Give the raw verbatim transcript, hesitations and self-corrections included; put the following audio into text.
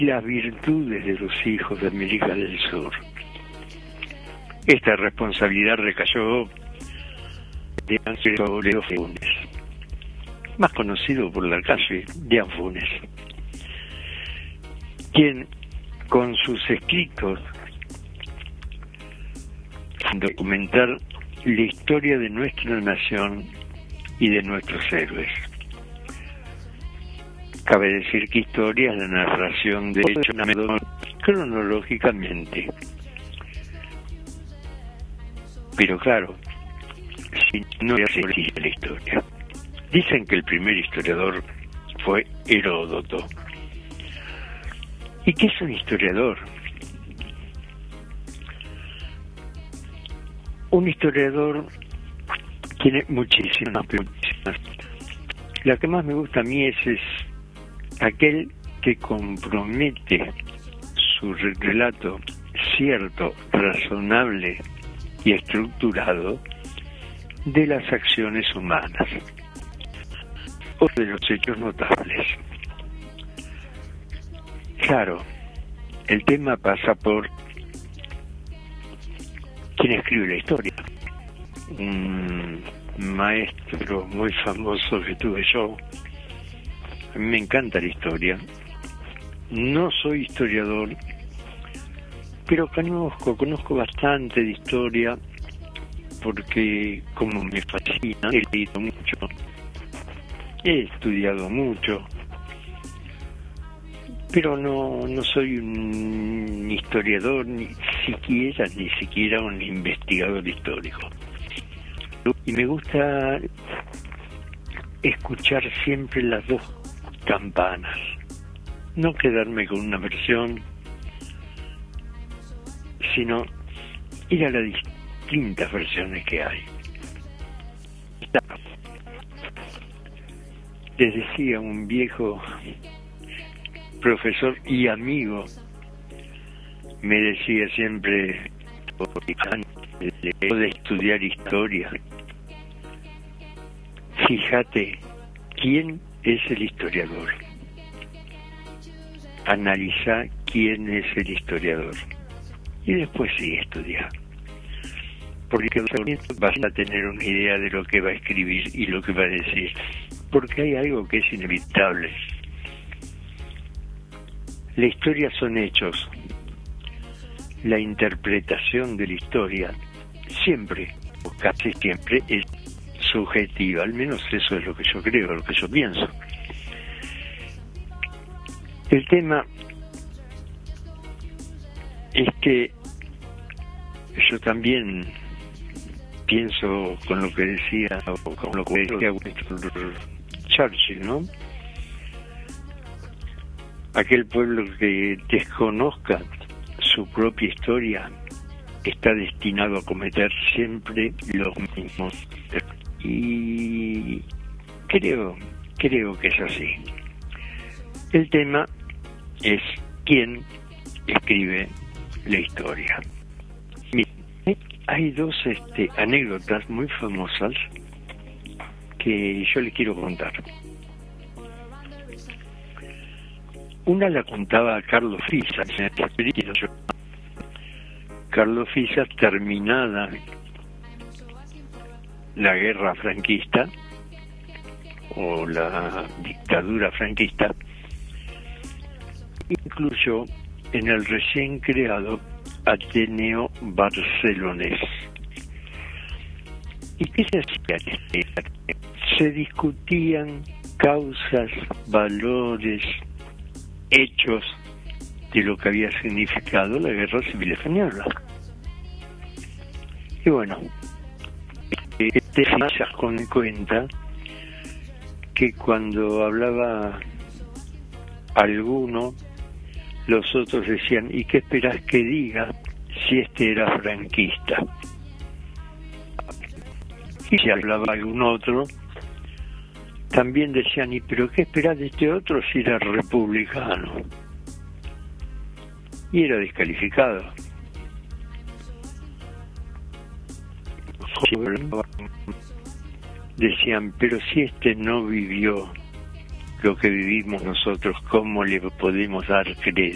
las virtudes de los hijos de América del Sur. Esta responsabilidad recayó de Antonio Funes, más conocido por la calle de Funes, quien con sus escritos documentar la historia de nuestra nación y de nuestros héroes. Cabe decir que historia es la narración de hechos cronológicamente. Pero claro, si no existe la historia. Dicen que el primer historiador fue Heródoto. ¿Y qué es un historiador? Un historiador tiene muchísimas, muchísimas. La que más me gusta a mí es, es aquel que compromete su relato cierto, razonable y estructurado de las acciones humanas o de los hechos notables. Claro, el tema pasa por quién escribe la historia. Un maestro muy famoso que tuve yo. A mí me encanta la historia. No soy historiador, pero conozco, conozco bastante de historia porque como me fascina, he leído mucho, he estudiado mucho, pero no, no soy un historiador, ni siquiera, ni siquiera un investigador histórico. Y me gusta escuchar siempre las dos campanas, no quedarme con una versión, sino ir a las distintas versiones que hay. Les decía un viejo profesor y amigo, me decía siempre, de estudiar historia, fíjate quién es el historiador, analiza quién es el historiador y después sí estudiar, porque vas a tener una idea de lo que va a escribir y lo que va a decir, porque hay algo que es inevitable. La historia son hechos. La interpretación de la historia siempre, o casi siempre, es subjetiva. Al menos eso es lo que yo creo, lo que yo pienso. El tema es que yo también pienso con lo que decía, o con lo que decía Winston Churchill, ¿no? Aquel pueblo que desconozca su propia historia está destinado a cometer siempre los mismos. Y creo, creo que es así. El tema es quién escribe la historia. Miren, hay dos este, anécdotas muy famosas que yo les quiero contar. Una la contaba Carlos Fiza. Carlos Fiza, terminada la guerra franquista o la dictadura franquista, incluyó en el recién creado Ateneo Barcelonés. ¿Y qué se hacía? Se discutían causas, valores, hechos de lo que había significado la guerra civil española. Y bueno, este Fiza con cuenta que cuando hablaba alguno, los otros decían, ¿y qué esperás que diga si este era franquista? Y si hablaba algún otro, también decían, ¿y pero qué esperás de este otro si era republicano? Y era descalificado. Decían, pero si este no vivió lo que vivimos nosotros, ¿cómo le podemos dar crédito?